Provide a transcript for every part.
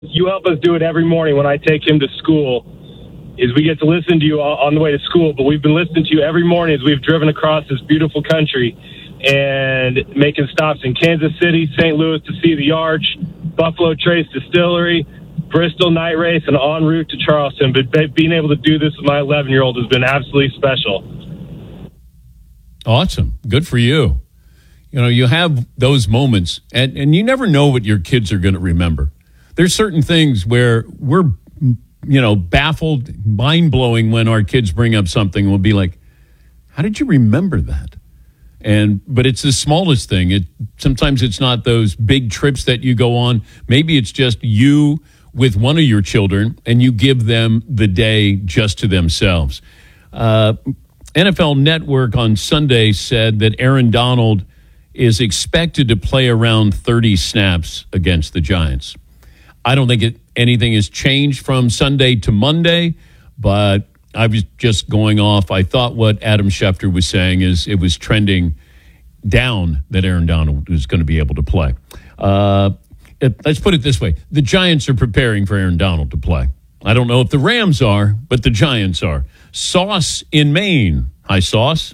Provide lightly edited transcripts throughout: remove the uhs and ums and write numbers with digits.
You help us do it every morning when I take him to school. Is we get to listen to you on the way to school, but we've been listening to you every morning as we've driven across this beautiful country and making stops in Kansas City, St. Louis to see the Arch, Buffalo Trace Distillery, Bristol Night Race, and en route to Charleston. But being able to do this with my 11-year-old has been absolutely special. Awesome. Good for you. You know, you have those moments, and you never know what your kids are going to remember. There's certain things where we're, baffled, mind-blowing when our kids bring up something. We'll be like, how did you remember that? But it's the smallest thing. Sometimes it's not those big trips that you go on. Maybe it's just you with one of your children, and you give them the day just to themselves. NFL Network on Sunday said that Aaron Donald is expected to play around 30 snaps against the Giants. I don't think anything has changed from Sunday to Monday, but I was just going off. I thought what Adam Schefter was saying is it was trending down that Aaron Donald was going to be able to play. Let's put it this way. The Giants are preparing for Aaron Donald to play. I don't know if the Rams are, but the Giants are. Sauce in Maine. Hi, Sauce.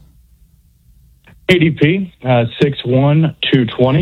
ADP, 6'1", 220.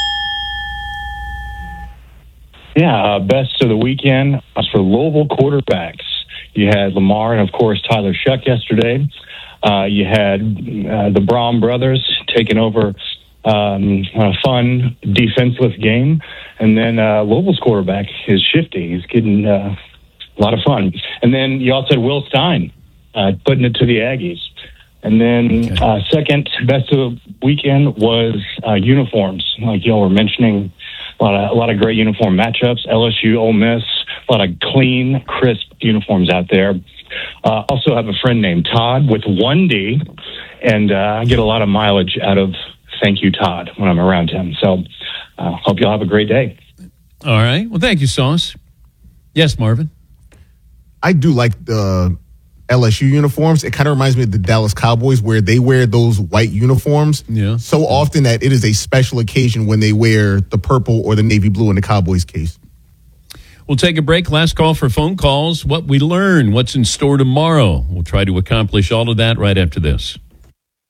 Yeah, best of the weekend was for Louisville quarterbacks. You had Lamar and, of course, Tyler Shuck yesterday. You had the Braun brothers taking over a fun defenseless game. And then Louisville's quarterback is shifty. He's getting a lot of fun. And then you also had Will Stein putting it to the Aggies. And then second best of the weekend was uniforms, like y'all were mentioning. A lot of great uniform matchups. LSU, Ole Miss, a lot of clean, crisp uniforms out there. Also have a friend named Todd with 1D, and I get a lot of mileage out of thank you, Todd, when I'm around him. So hope y'all have a great day. All right. Well, thank you, Sauce. Yes, Marvin? I do like the LSU uniforms. It kind of reminds me of the Dallas Cowboys, where they wear those white uniforms so often that it is a special occasion when they wear the purple or the navy blue in the Cowboys case. We'll take a break. Last call for phone calls. What we learn, what's in store tomorrow. We'll try to accomplish all of that right after this.